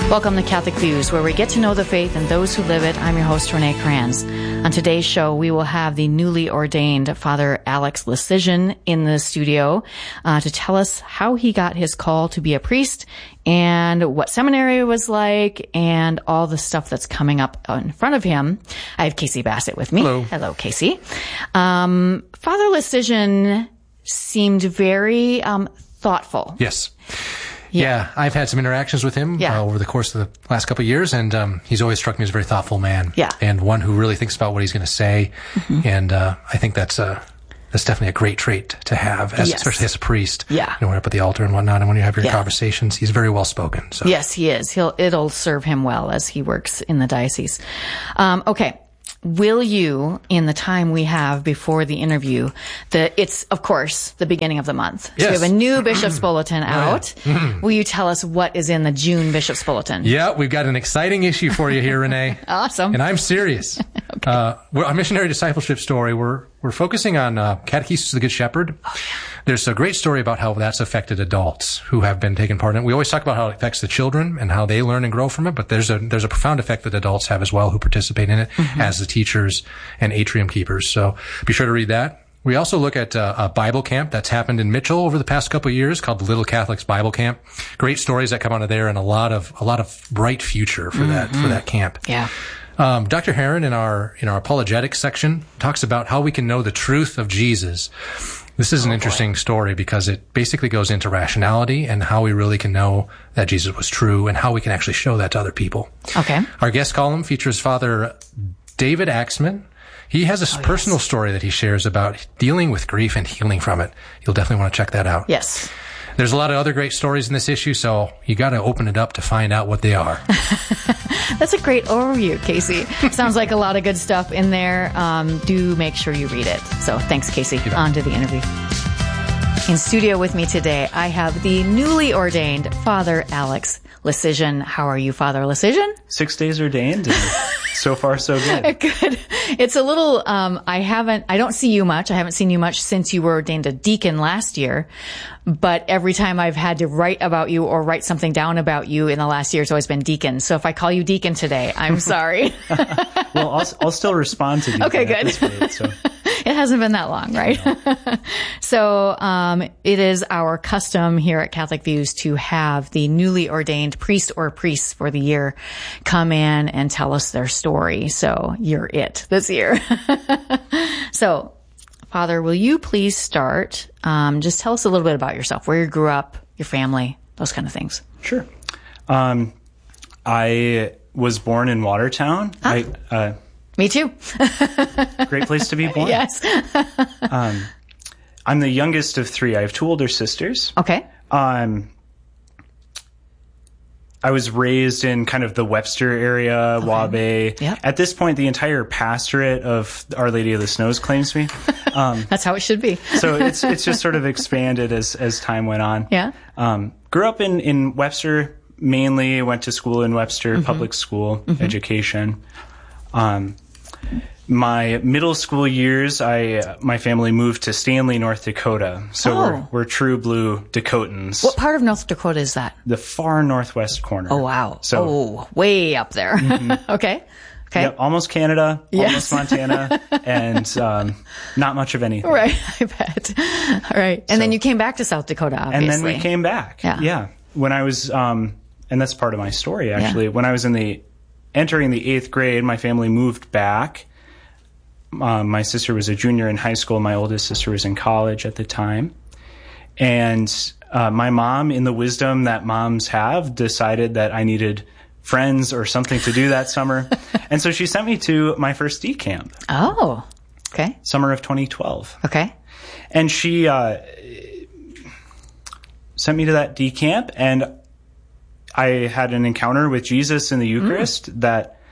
Welcome to Catholic Views, where we get to know the faith and those who live it. I'm your host, Renee Kranz. On today's show, we will have the newly ordained Father Alex Lecision in the studio to tell us how he got his call to be a priest and what seminary was like and all the stuff that's coming up in front of him. I have Casey Bassett with me. Hello. Hello, Casey. Father Lecision seemed very thoughtful. Yes. Yeah, I've had some interactions with him over the course of the last couple of years, and he's always struck me as a very thoughtful man. Yeah. And one who really thinks about what he's going to say. Mm-hmm. And I think that's definitely a great trait to have, especially as a priest. Yeah. When you're up at the altar and whatnot, and when you have your conversations, he's very well spoken. So. Yes, he is. It'll serve him well as he works in the diocese. Okay. Will you, in the time we have before the interview, it's, of course, the beginning of the month. Yes. So we have a new Bishop's Bulletin out. Will you tell us what is in the June Bishop's Bulletin? Yeah, we've got an exciting issue for you here, Renee. Awesome. And I'm serious. Okay. Our missionary discipleship story, we're focusing on Catechesis of the Good Shepherd. Oh, yeah. There's a great story about how that's affected adults who have been taking part in it. We always talk about how it affects the children and how they learn and grow from it, but there's a profound effect that adults have as well who participate in it as the teachers and atrium keepers. So be sure to read that. We also look at a Bible camp that's happened in Mitchell over the past couple of years called the Little Catholics Bible Camp. Great stories that come out of there and a lot of bright future for that camp. Yeah. Dr. Heron in our apologetics section talks about how we can know the truth of Jesus. This is an interesting story because it basically goes into rationality and how we really can know that Jesus was true and how we can actually show that to other people. Okay. Our guest column features Father David Axman. He has a personal story that he shares about dealing with grief and healing from it. You'll definitely want to check that out. Yes. There's a lot of other great stories in this issue, so you got to open it up to find out what they are. That's a great overview, Casey. Sounds like a lot of good stuff in there. Do make sure you read it. So thanks, Casey. On to the interview. In studio with me today, I have the newly ordained Father Alex Lecision. How are you, Father Lecision? 6 days ordained, and so far so good. Good. It's a little, I don't see you much. I haven't seen you much since you were ordained a deacon last year. But every time I've had to write about you or write something down about you in the last year, it's always been deacon. So if I call you deacon today, I'm sorry. Well, I'll still respond to deacon. Okay, good. At this rate, so. It hasn't been that long, right? No. So, it is our custom here at Catholic Views to have the newly ordained priest or priests for the year come in and tell us their story. So you're it this year. So, Father, will you please start? Just tell us a little bit about yourself, where you grew up, your family, those kind of things. Sure. I was born in Watertown. Me too. Great place to be born. Yes. I'm the youngest of three. I have two older sisters. Okay. I was raised in kind of the Webster area, Waubay. Yep. At this point, the entire pastorate of Our Lady of the Snows claims me. That's how it should be. So it's just sort of expanded as time went on. Yeah. Grew up in Webster, mainly went to school in Webster, public school education. My middle school years, my family moved to Stanley, North Dakota. So we're true blue Dakotans. What part of North Dakota is that? The far northwest corner. Oh, wow. So, way up there. Okay. Yep, almost Canada, almost Montana, and not much of anything. Right, I bet. All right. And then you came back to South Dakota, obviously. And then we came back. Yeah. When I was, and that's part of my story, actually. Yeah. When I was entering the 8th grade, my family moved back. My sister was a junior in high school. My oldest sister was in college at the time. And my mom, in the wisdom that moms have, decided that I needed friends or something to do that summer. And so she sent me to my first D camp. Oh, okay. Summer of 2012. Okay. And she sent me to that D camp, and I had an encounter with Jesus in the Eucharist that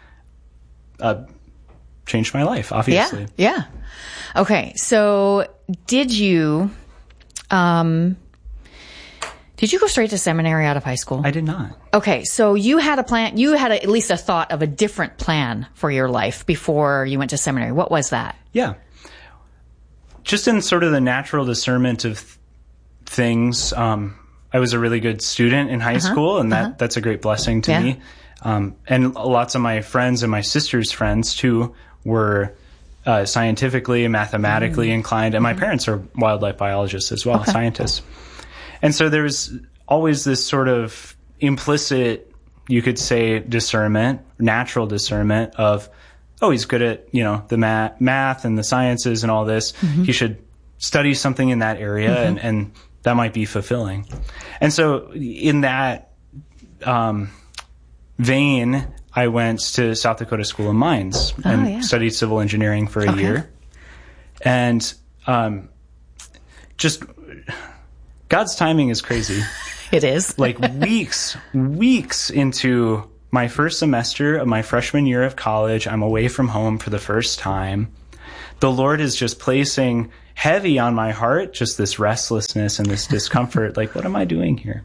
changed my life, obviously. Yeah. Okay. So did you go straight to seminary out of high school? I did not. Okay. So you had a plan, you had at least a thought of a different plan for your life before you went to seminary. What was that? Yeah. Just in sort of the natural discernment of things, I was a really good student in high school, and that's a great blessing to me. And lots of my friends and my sister's friends too were scientifically and mathematically inclined, and my parents are wildlife biologists as well, scientists. And so there was always this sort of implicit, you could say, discernment, natural discernment of, oh, he's good at, the math and the sciences and all this. He should study something in that area, and that might be fulfilling. And so in that vein, I went to South Dakota School of Mines and studied civil engineering for a year. And just God's timing is crazy. It is. Like weeks into my first semester of my freshman year of college, I'm away from home for the first time. The Lord is just placing heavy on my heart, just this restlessness and this discomfort. Like, what am I doing here?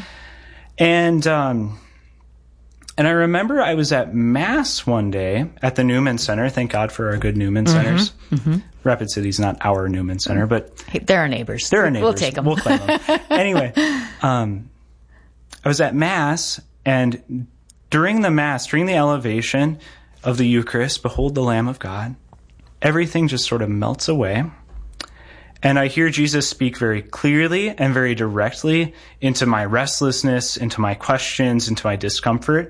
And I remember I was at Mass one day at the Newman Center. Thank God for our good Newman Centers. Rapid City's not our Newman Center, but... Hey, they're our neighbors. They're our neighbors. We'll take them. We'll claim them. Anyway, I was at Mass, and during the Mass, during the elevation of the Eucharist, behold the Lamb of God, everything just sort of melts away. And I hear Jesus speak very clearly and very directly into my restlessness, into my questions, into my discomfort.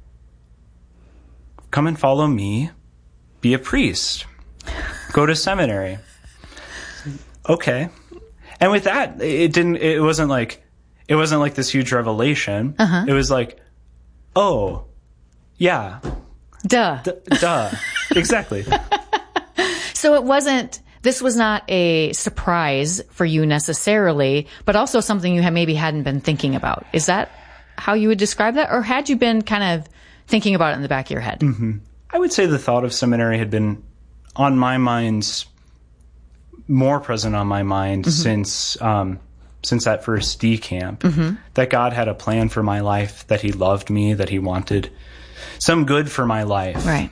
Come and follow me. Be a priest. Go to seminary. Okay. And with that, it wasn't like this huge revelation. It was like, oh, yeah. Duh. Duh. Exactly. So this was not a surprise for you necessarily, but also something you hadn't been thinking about. Is that how you would describe that? Or had you been kind of thinking about it in the back of your head? I would say the thought of seminary had been on my mind, more present on my mind since that first D camp, that God had a plan for my life, that he loved me, that he wanted some good for my life. Right.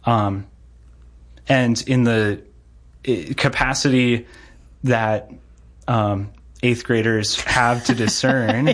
And in the capacity that eighth graders have to discern,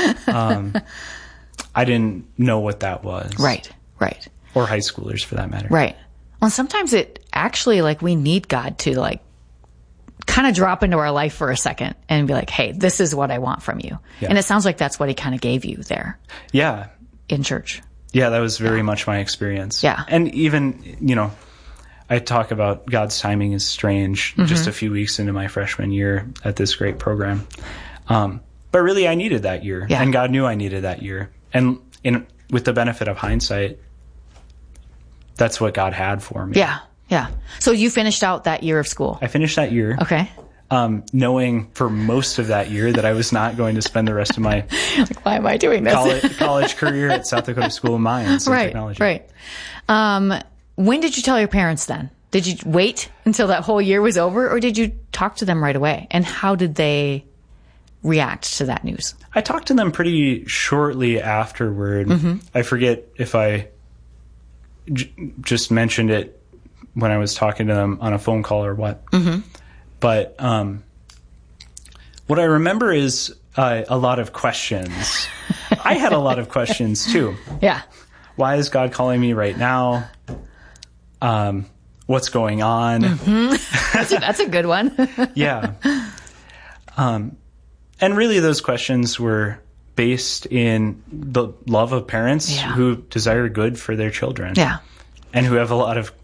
I didn't know what that was. Right. Or high schoolers, for that matter. Right. Well, sometimes it actually, we need God to, kind of drop into our life for a second and be like, hey, this is what I want from you. Yeah. And it sounds like that's what he kind of gave you there. Yeah. In church. Yeah, that was very much my experience. Yeah. And even, I talk about God's timing is strange just a few weeks into my freshman year at this great program. But really, I needed that year. Yeah. And God knew I needed that year. And with the benefit of hindsight, that's what God had for me. Yeah. So you finished out that year of school? I finished that year. Okay. Knowing for most of that year that I was not going to spend the rest of my why am I doing this? college career at South Dakota School of Mines and Technology. Right. When did you tell your parents then? Did you wait until that whole year was over, or did you talk to them right away? And how did they react to that news? I talked to them pretty shortly afterward. I forget if I just mentioned it when I was talking to them on a phone call or what. But what I remember is a lot of questions. I had a lot of questions too. Yeah. Why is God calling me right now? What's going on? That's a good one. Yeah. And really those questions were based in the love of parents who desire good for their children. Yeah. And who have a lot of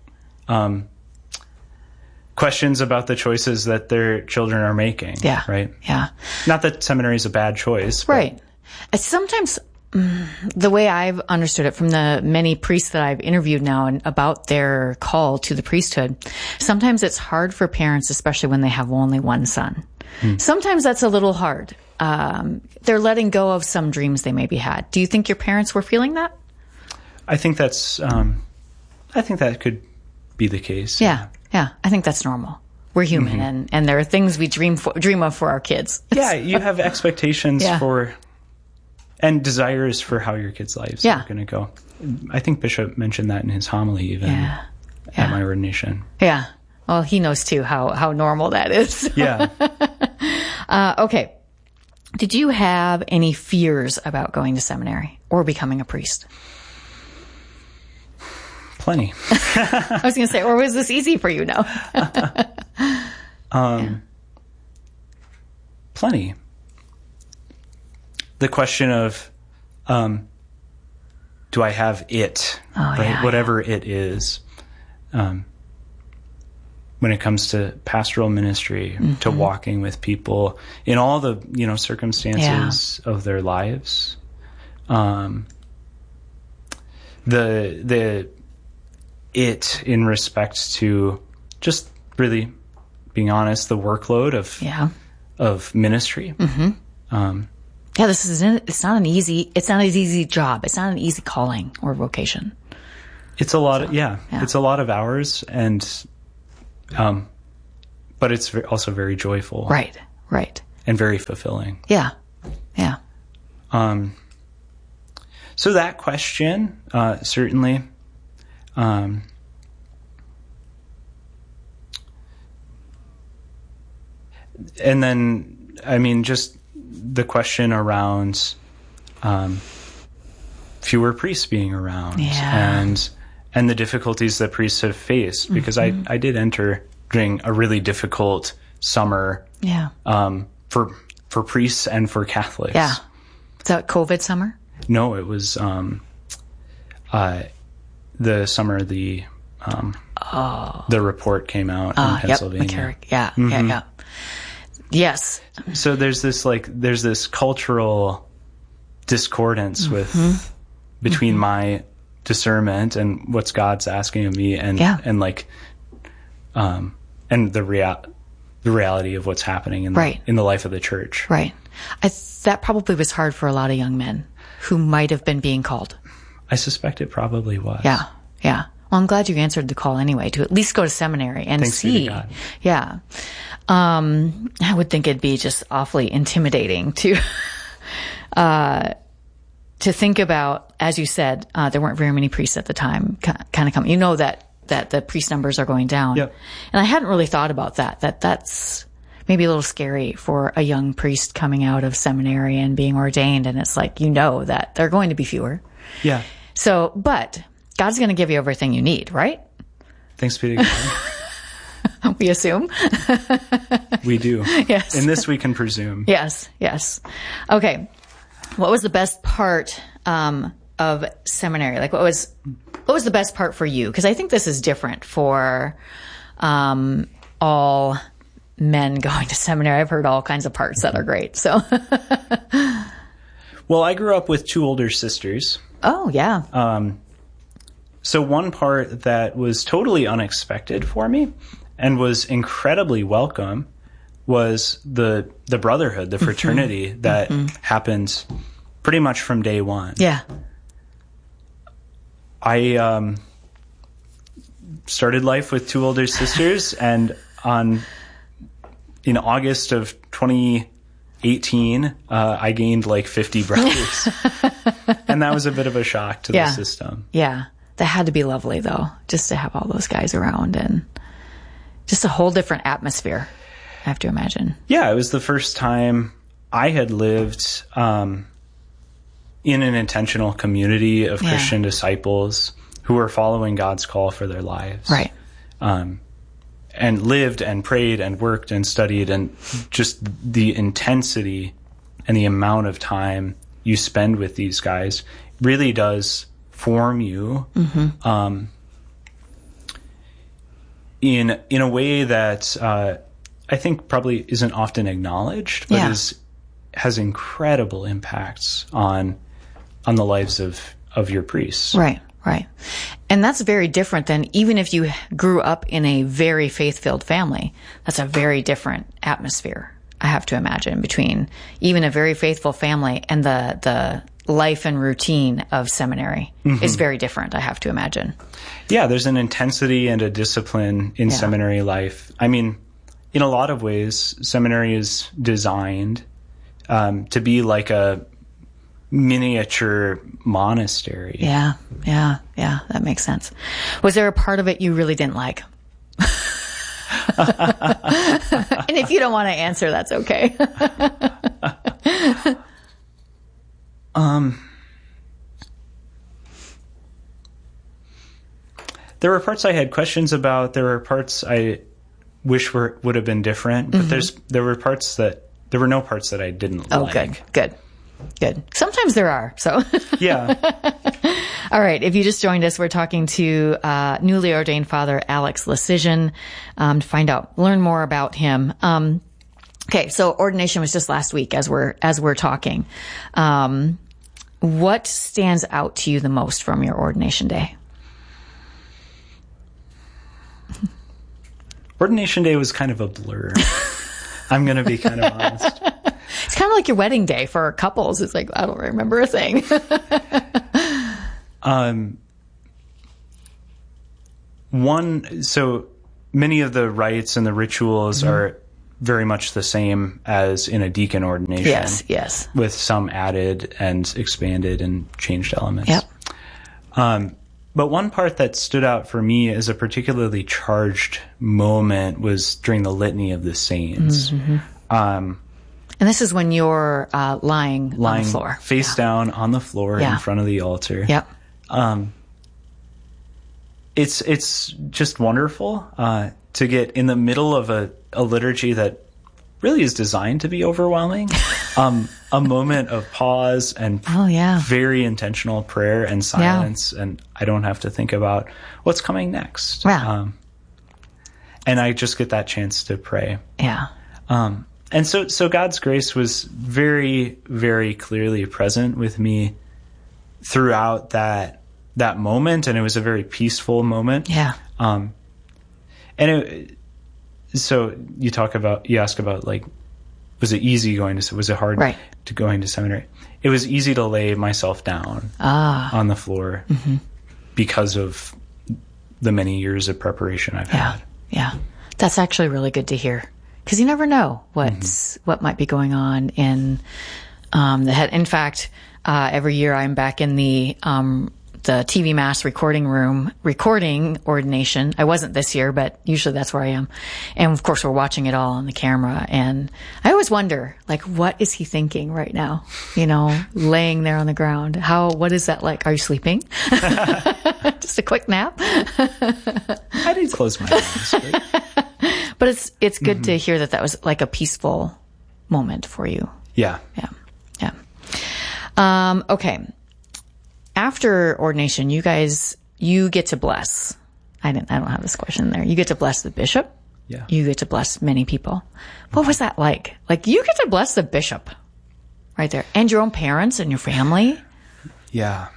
questions about the choices that their children are making. Yeah. Right? Yeah. Not that seminary is a bad choice. Right. Sometimes the way I've understood it from the many priests that I've interviewed now and about their call to the priesthood, sometimes it's hard for parents, especially when they have only one son. Sometimes that's a little hard. They're letting go of some dreams they maybe had. Do you think your parents were feeling that? I think that's, I think that could be the case. Yeah. I think that's normal. We're human, and there are things we dream of for our kids. Yeah, you have expectations for and desires for how your kids' lives are going to go. I think Bishop mentioned that in his homily even at my ordination. Yeah. Well, he knows too how normal that is. Yeah. Okay. Did you have any fears about going to seminary or becoming a priest? Plenty. I was going to say, or was this easy for you? No. Plenty. The question of, do I have it? Right? Whatever it is. When it comes to pastoral ministry, to walking with people in all the, circumstances of their lives. The it in respect to just really being honest, the workload of ministry. It's not an easy job. It's not an easy calling or vocation. It's a lot it's a lot of hours and, but it's also very joyful. Right. And very fulfilling. Yeah. So that question, certainly, and then, just the question around, fewer priests being around and the difficulties that priests have faced, because I did enter during a really difficult summer, for priests and for Catholics. Yeah. Is that COVID summer? No, it was, the summer the report came out in Pennsylvania. Yeah. Yes. So there's this cultural discordance between my discernment and what's God's asking of me and the reality of what's happening in the life of the church. Right. That probably was hard for a lot of young men who might have been being called. I suspect it probably was. Yeah. Well, I'm glad you answered the call anyway, to at least go to seminary and Thanks see. Be to God. Yeah. I would think it'd be just awfully intimidating to think about, as you said, there weren't very many priests at the time kind of coming. You know that the priest numbers are going down. Yep. And I hadn't really thought about that's maybe a little scary for a young priest coming out of seminary and being ordained. And it's like, that they're going to be fewer. Yeah. So, but God's going to give you everything you need, right? Thanks be to God. We assume. We do. Yes. In this we can presume. Yes. Okay. What was the best part of seminary? Like, what was the best part for you? Because I think this is different for all men going to seminary. I've heard all kinds of parts that are great. So, well, I grew up with two older sisters. Oh, yeah. So one part that was totally unexpected for me and was incredibly welcome was the brotherhood, the fraternity that happened pretty much from day one. Yeah. I started life with two older sisters, and in August of 2018, I gained like 50 brothers. And that was a bit of a shock to the system. Yeah. That had to be lovely, though, just to have all those guys around and just a whole different atmosphere, I have to imagine. Yeah, it was the first time I had lived in an intentional community of Christian disciples who were following God's call for their lives. Right. And lived and prayed and worked and studied, and just the intensity and the amount of time you spend with these guys really does form you in a way that I think probably isn't often acknowledged, but has incredible impacts on the lives of your priests. Right. And that's very different than even if you grew up in a very faith-filled family. That's a very different atmosphere, I have to imagine, between even a very faithful family and the life and routine of seminary is very different, I have to imagine. Yeah, there's an intensity and a discipline in seminary life. I mean, in a lot of ways, seminary is designed to be like a miniature monastery. Yeah, that makes sense. Was there a part of it you really didn't like? And if you don't want to answer, that's okay. There were parts I had questions about. There were parts I wish would have been different. But there were no parts that I didn't like. Oh, good. Sometimes there are. So yeah. All right. If you just joined us, we're talking to newly ordained Father Alex Lecision to learn more about him. Okay, so ordination was just last week as we're talking. What stands out to you the most from your ordination day? Ordination day was kind of a blur. I'm going to be kind of honest. It's kind of like your wedding day for couples. It's like, I don't remember a thing. So many of the rites and the rituals are very much the same as in a deacon ordination. Yes. With some added and expanded and changed elements. Yep. But one part that stood out for me as a particularly charged moment was during the Litany of the Saints. And this is when you're lying on the floor. Face down on the floor in front of the altar. Yep. It's just wonderful to get in the middle of a liturgy that really is designed to be overwhelming. A moment of pause and very intentional prayer and silence, and I don't have to think about what's coming next. Wow. And I just get that chance to pray. Yeah. And so God's grace was very, very clearly present with me throughout that moment, and it was a very peaceful moment. Yeah. So you ask about like, was it easy was it hard to going to seminary? It was easy to lay myself down on the floor because of the many years of preparation I've had. Yeah. That's actually really good to hear, because you never know what might be going on in the head. In fact, every year I'm back in the TV Mass recording room recording ordination. I wasn't this year, but usually that's where I am. And of course we're watching it all on the camera. And I always wonder, like, what is he thinking right now? Laying there on the ground. What is that like? Are you sleeping? Just a quick nap? I didn't close my eyes. But it's good to hear that was like a peaceful moment for you. Yeah. Okay. After ordination, you get to bless. I don't have this question there. You get to bless the bishop. Yeah. You get to bless many people. What was that like? Like, you get to bless the bishop right there, and your own parents and your family. Yeah.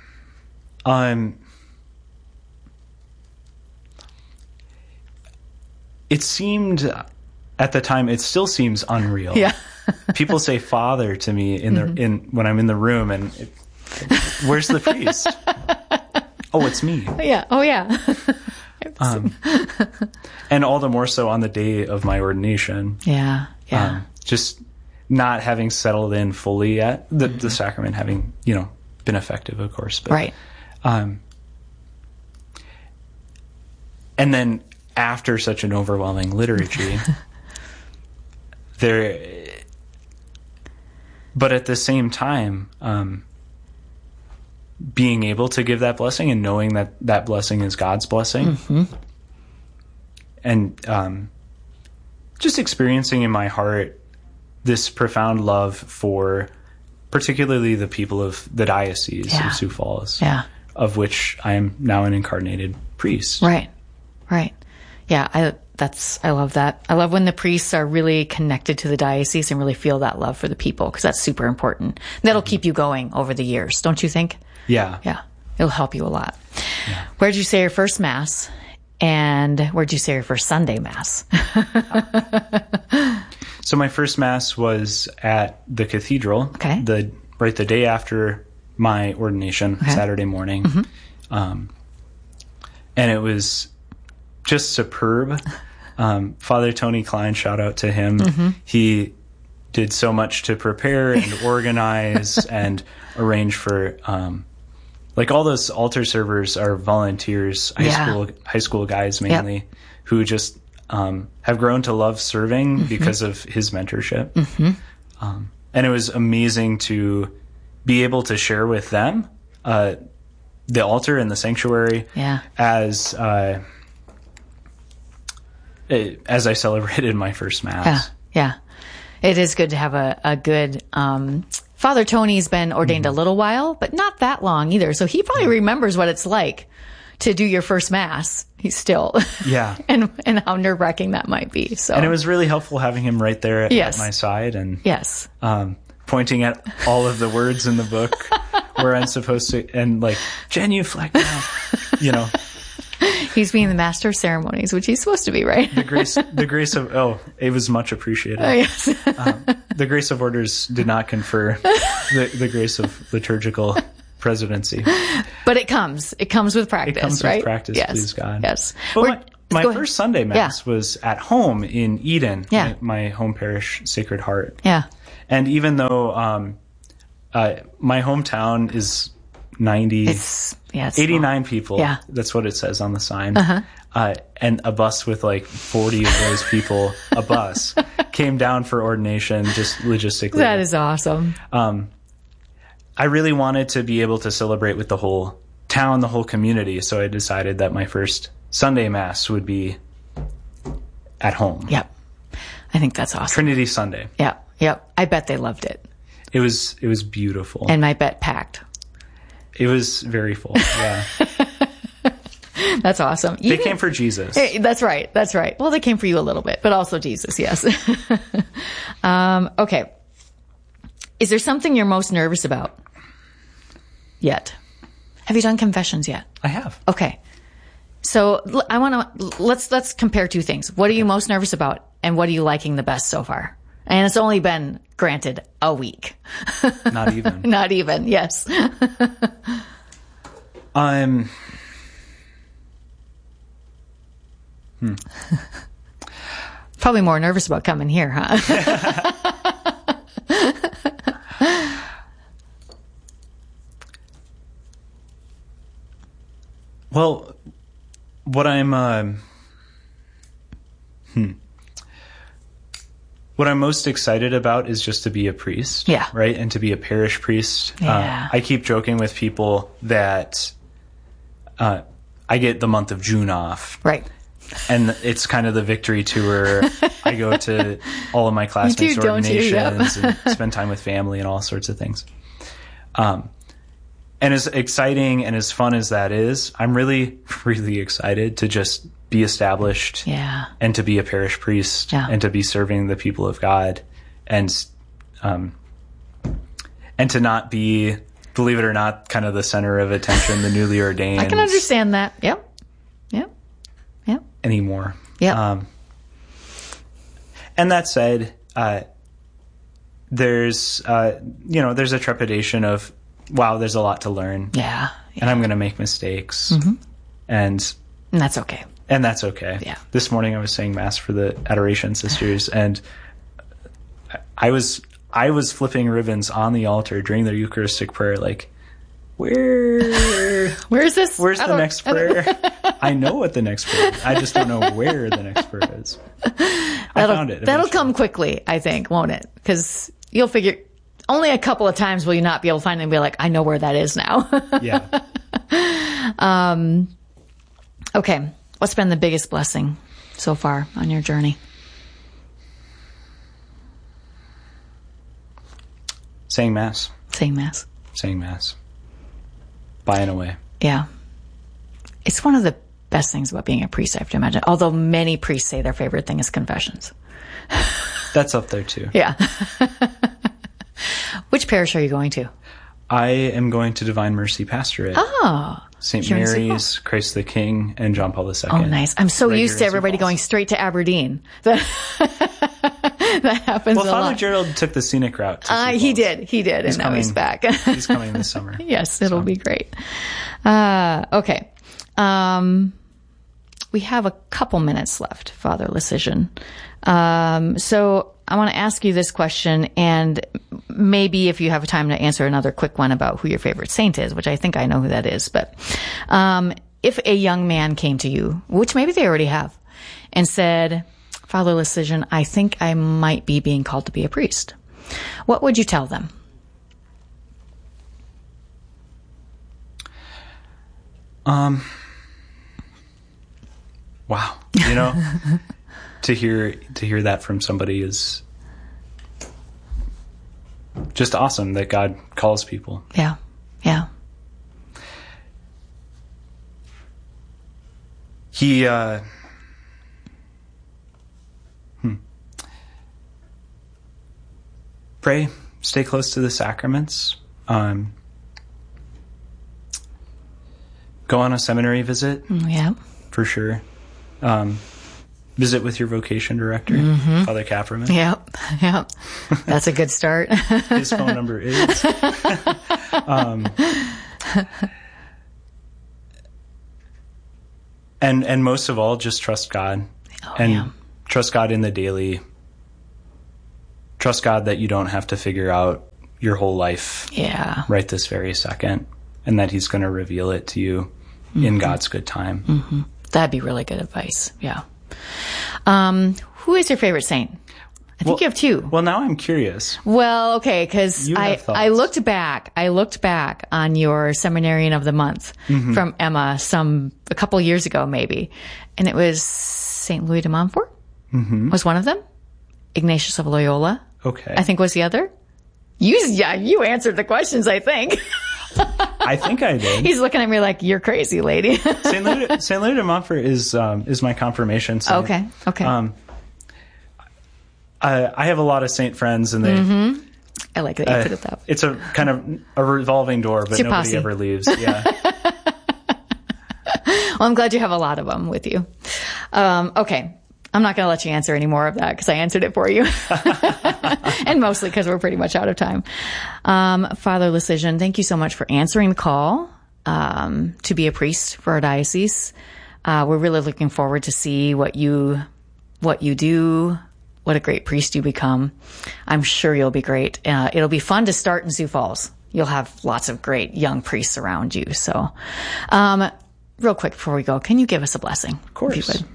It seemed at the time, it still seems unreal. Yeah. People say Father to me when I'm in the room, and where's the priest? Oh, it's me. Yeah. Oh, yeah. And all the more so on the day of my ordination. Yeah. Just not having settled in fully yet. The sacrament having, been effective, of course. But, right. And then after such an overwhelming liturgy, but at the same time, being able to give that blessing and knowing that blessing is God's blessing, and just experiencing in my heart this profound love for particularly the people of the Diocese of Sioux Falls, of which I am now an incarnated priest. Right. Yeah, I love that. I love when the priests are really connected to the diocese and really feel that love for the people, because that's super important. That'll keep you going over the years, don't you think? Yeah. It'll help you a lot. Yeah. Where'd you say your first Mass? And where'd you say your first Sunday Mass? So my first Mass was at the cathedral. Okay. The day after my ordination, Saturday morning. And it was just superb. Father Tony Klein, shout out to him. He did so much to prepare and organize and arrange for, all those altar servers are volunteers, high school guys mainly, who just have grown to love serving because of his mentorship. And it was amazing to be able to share with them the altar and the sanctuary as I celebrated my first Mass. Yeah. It is good to have a good, Father Tony's been ordained a little while, but not that long either. So he probably remembers what it's like to do your first Mass. He's still, and how nerve-wracking that might be. So, and it was really helpful having him right there at my side and pointing at all of the words in the book where I'm supposed to, and like, genuflect now, you know. He's being the master of ceremonies, which he's supposed to be, right? The grace of, it was much appreciated. Oh, yes. The grace of orders did not confer the grace of liturgical presidency. But it comes with practice, It comes right? with practice, please God. Yes. But my first Sunday Mass was at home in Eden, my home parish, Sacred Heart. Yeah. And even though my hometown is 89 people. Yeah. That's what it says on the sign. And a bus with like 40 of those people, a bus, came down for ordination just logistically. That is awesome. I really wanted to be able to celebrate with the whole town, the whole community. So I decided that my first Sunday Mass would be at home. Yep. I think that's awesome. Trinity Sunday. Yep. I bet they loved it. It was beautiful. And my bet packed. It was very full. Yeah. That's awesome. They came for Jesus. That's right. Well, they came for you a little bit, but also Jesus. Yes. Okay. Is there something you're most nervous about yet? Have you done confessions yet? I have. Okay. So I want to, let's compare two things. What are you most nervous about and what are you liking the best so far? And it's only been, granted, a week. Not even. Not even, yes. I'm probably more nervous about coming here, huh? Well, what I'm what I'm most excited about is just to be a priest, right? And to be a parish priest. Yeah. I keep joking with people that I get the month of June off. Right. And it's kind of the victory tour. I go to all of my classmates' ordinations and spend time with family and all sorts of things. And as exciting and as fun as that is, I'm really, really excited to just be established and to be a parish priest and to be serving the people of God and to not be, believe it or not, kind of the center of attention, the newly ordained. I can understand that. Yep. Anymore. Yeah. And that said, there's a trepidation of, wow, there's a lot to learn. Yeah. And I'm going to make mistakes. Mm-hmm. And that's okay. And that's okay. Yeah. This morning I was saying Mass for the Adoration Sisters, and I was flipping ribbons on the altar during the Eucharistic prayer, like, where's this? Where's the next prayer? I know what the next prayer is. I just don't know where the next prayer is. I found it. That'll come quickly, I think, won't it? Because you'll figure only a couple of times will you not be able to find it and be like, I know where that is now. Yeah. Okay. What's been the biggest blessing so far on your journey? Saying Mass. Saying Mass. Saying Mass. By and away. Yeah. It's one of the best things about being a priest, I have to imagine. Although many priests say their favorite thing is confessions. That's up there too. Yeah. Which parish are you going to? I am going to Divine Mercy Pastorate. Oh. St. Mary's, Christ the King, and John Paul II. Oh, nice. I'm so used to everybody going straight to Aberdeen. That happens a lot. Well, Father Gerald took the scenic route. He did, and now he's back. He's coming this summer. Yes, it'll be great. Okay. We have a couple minutes left, Father Lecision. So I want to ask you this question, and maybe if you have time to answer another quick one about who your favorite saint is, which I think I know who that is. But if a young man came to you, which maybe they already have, and said, Father Lecision, I think I might be being called to be a priest, what would you tell them? Wow. To hear that from somebody is just awesome, that God calls people. Yeah. Yeah. He, pray, stay close to the sacraments. Go on a seminary visit. Yeah. For sure. Visit with your vocation director, Father Kapperman. Yep. That's a good start. His phone number is. And most of all, just trust God. Trust God in the daily. Trust God that you don't have to figure out your whole life right this very second, and that He's going to reveal it to you in God's good time. That'd be really good advice. Yeah. Who is your favorite saint? I think you have two. Well, now I'm curious. Well, okay, because I looked back on your Seminarian of the Month from Emma a couple years ago, maybe, and it was Saint Louis de Montfort was one of them. Ignatius of Loyola, okay, I think was the other. You answered the questions, I think. I think I did. He's looking at me like, you're crazy, lady. Saint Louis de Montfort is my confirmation saint. Okay. I have a lot of saint friends, and they. I like that you put it that way. It's a kind of a revolving door, but nobody posse. ever leaves. Yeah. Well, I'm glad you have a lot of them with you. Okay. I'm not going to let you answer any more of that because I answered it for you. And mostly because we're pretty much out of time. Father Lycidian, thank you so much for answering the call to be a priest for our diocese. We're really looking forward to see what you do, what a great priest you become. I'm sure you'll be great. It'll be fun to start in Sioux Falls. You'll have lots of great young priests around you. So, real quick before we go, can you give us a blessing? Of course. If you would.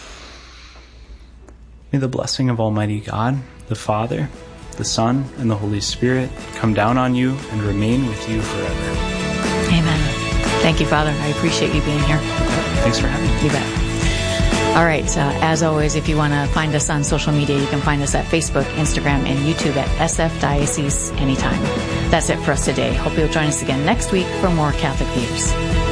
May the blessing of Almighty God, the Father, the Son, and the Holy Spirit come down on you and remain with you forever. Amen. Thank you, Father. I appreciate you being here. Thanks for having me. You bet. All right. As always, if you want to find us on social media, you can find us at Facebook, Instagram, and YouTube at SF Diocese anytime. That's it for us today. Hope you'll join us again next week for more Catholic Views.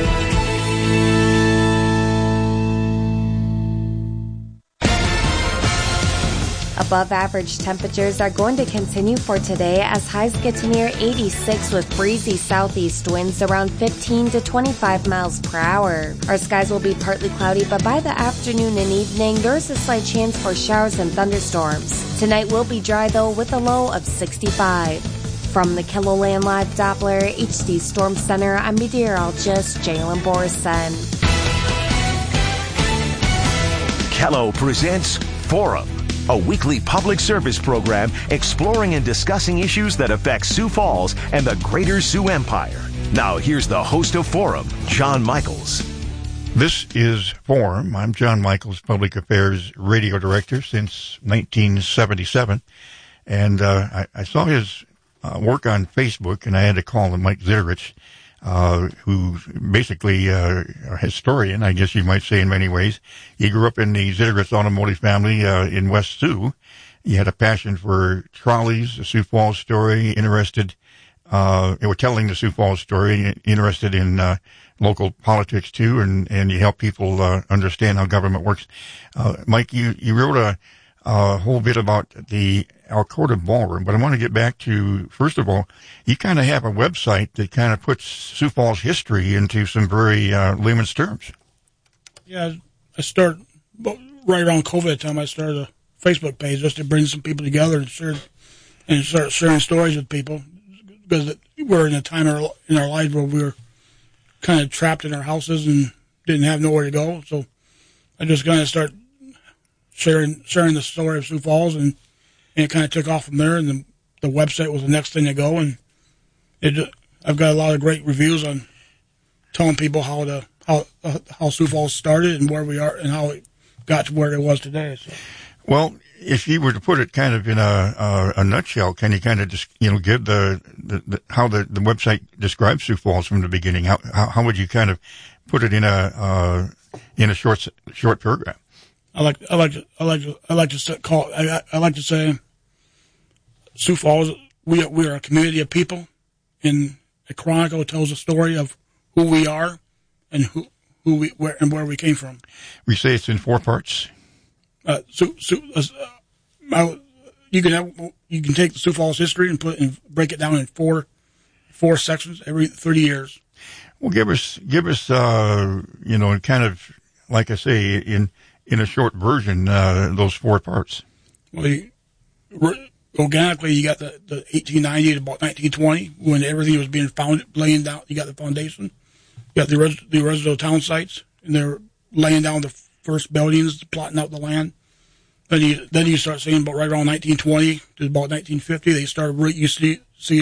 Above average temperatures are going to continue for today as highs get to near 86 with breezy southeast winds around 15 to 25 miles per hour. Our skies will be partly cloudy, but by the afternoon and evening, there is a slight chance for showers and thunderstorms. Tonight will be dry though with a low of 65. From the KELOLAND Live Doppler HD Storm Center, I'm meteorologist Jalen Borison. KELO presents Forum, a weekly public service program exploring and discussing issues that affect Sioux Falls and the greater Sioux Empire. Now here's the host of Forum, John Michaels. This is Forum. I'm John Michaels, Public Affairs Radio Director since 1977. And I saw his work on Facebook, and I had to call him Mike Ziterich, who's basically a historian, I guess you might say in many ways. He grew up in the Ziterich automotive family in West Sioux. He had a passion for trolleys, the Sioux Falls story, interested telling the Sioux Falls story, interested in local politics too, and you help people understand how government works. Mike, you wrote a whole bit about the Alcorta Ballroom, but I want to get back to, first of all, you kind of have a website that kind of puts Sioux Falls history into some very layman's terms. Yeah, I started right around COVID time. I started a Facebook page just to bring some people together and start sharing stories with people, because we're in a time in our lives where we were kind of trapped in our houses and didn't have nowhere to go. So I just kind of started sharing the story of Sioux Falls, and it kind of took off from there. And the website was the next thing to go, and I've got a lot of great reviews on telling people how Sioux Falls started and where we are and how it got to where it was today. So. Well, if you were to put it kind of in a nutshell, can you kind of just, give the how the website describes Sioux Falls from the beginning? How would you kind of put it in a short paragraph? I like to say Sioux Falls, we are a community of people, and a chronicle tells a story of who we are and where we came from. We say it's in 4 parts. You can take the Sioux Falls history and break it down in four sections every 30 years. Well, give us kind of, like I say, in a short version, those 4 parts. Well, organically, you got the 1890 to about 1920 when everything was being laying down. You got the foundation. You got the residential town sites, and they're laying down the first buildings, plotting out the land. Then you start seeing about right around 1920 to about 1950, they started you see